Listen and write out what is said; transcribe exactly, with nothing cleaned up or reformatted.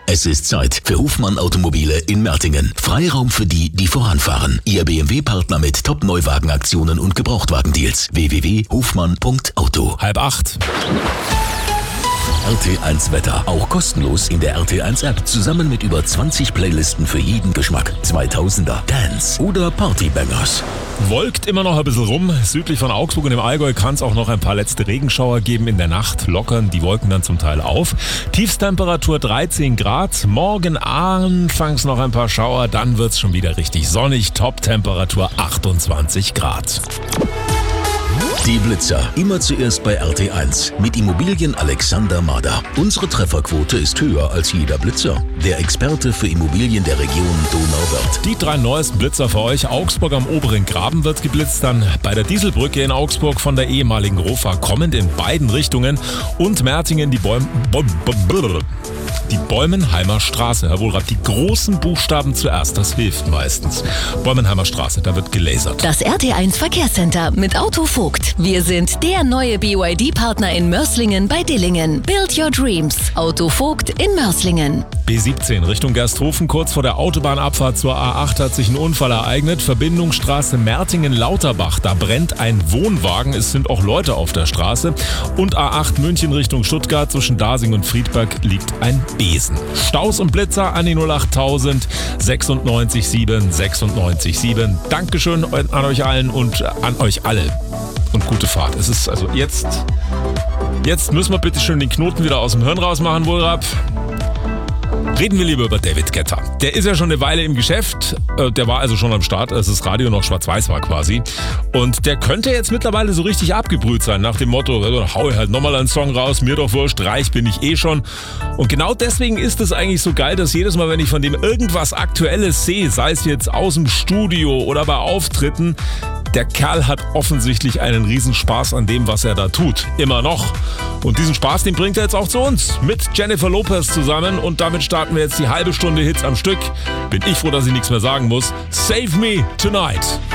Es ist Zeit für Hofmann Automobile in Mertingen. Freiraum für die, die voranfahren. Ihr B M W-Partner mit Top-Neuwagenaktionen und Gebrauchtwagendeals. w w w punkt hofmann punkt auto. Halb acht. R T eins Wetter. Auch kostenlos in der R T eins App. Zusammen mit über zwanzig Playlisten für jeden Geschmack. zweitausender, Dance oder Partybangers. Wolkt immer noch ein bisschen rum. Südlich von Augsburg und im Allgäu kann es auch noch ein paar letzte Regenschauer geben. In der Nacht lockern die Wolken dann zum Teil auf. Tiefstemperatur dreizehn Grad. Morgen anfangs noch ein paar Schauer. Dann wird es schon wieder richtig sonnig. Top-Temperatur achtundzwanzig Grad. Die Blitzer. Immer zuerst bei R T eins. Mit Immobilien Alexander Mader. Unsere Trefferquote ist höher als jeder Blitzer. Der Experte für Immobilien der Region Donauwörth. Die drei neuesten Blitzer für euch. Augsburg am oberen Graben wird geblitzt. Dann bei der Dieselbrücke in Augsburg von der ehemaligen Rofa kommend in beiden Richtungen. Und Mertingen die Bäume... Die Bäumenheimer Straße, Herr Wohlrath, die großen Buchstaben zuerst, das hilft meistens. Bäumenheimer Straße, da wird gelasert. Das R T eins Verkehrscenter mit Auto Vogt. Wir sind der neue B Y D-Partner in Mörs-Lingen bei Dillingen. Build your dreams. Auto Vogt in Mörs-Lingen. B siebzehn Richtung Gersthofen, kurz vor der Autobahnabfahrt zur A acht hat sich ein Unfall ereignet. Verbindungsstraße Mertingen-Lauterbach, da brennt ein Wohnwagen, es sind auch Leute auf der Straße. Und A acht München Richtung Stuttgart, zwischen Dasing und Friedberg liegt ein Besen. Staus und Blitzer an die null achttausend sechsundneunzig sieben sechsundneunzig sieben. Dankeschön an euch allen und an euch alle. Und gute Fahrt. Es ist also jetzt, jetzt müssen wir bitte schön den Knoten wieder aus dem Hirn rausmachen, Wohlrath. Reden wir lieber über David Guetta. Der ist ja schon eine Weile im Geschäft. Der war also schon am Start, als das Radio noch schwarz-weiß war quasi. Und der könnte jetzt mittlerweile so richtig abgebrüht sein, nach dem Motto, also, hau ich halt nochmal einen Song raus, mir doch wurscht, reich bin ich eh schon. Und genau deswegen ist es eigentlich so geil, dass jedes Mal, wenn ich von dem irgendwas Aktuelles sehe, sei es jetzt aus dem Studio oder bei Auftritten, der Kerl hat offensichtlich einen Riesenspaß an dem, was er da tut. Immer noch. Und diesen Spaß, den bringt er jetzt auch zu uns. Mit Jennifer Lopez zusammen. Und damit starten wir jetzt die halbe Stunde Hits am Stück. Bin ich froh, dass ich nichts mehr sagen muss. Save Me Tonight.